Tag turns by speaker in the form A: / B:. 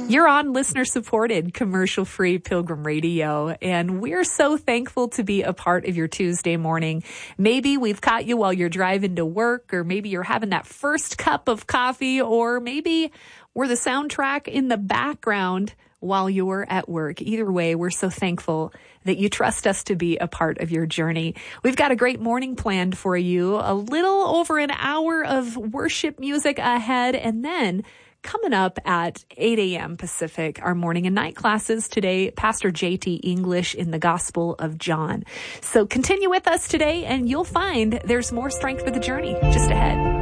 A: You're on listener-supported, commercial-free Pilgrim Radio, and we're so thankful to be a part of your Tuesday morning. Maybe we've caught you while you're driving to work, or maybe you're having that first cup of coffee, or maybe we're the soundtrack in the background while you're at work. Either way, we're so thankful that you trust us to be a part of your journey. We've got a great morning planned for you, a little over an hour of worship music ahead, and then coming up at 8 a.m. Pacific, our morning and night classes today, Pastor J.T. English in the Gospel of John. So continue with us today, and you'll find there's more strength for the journey just ahead.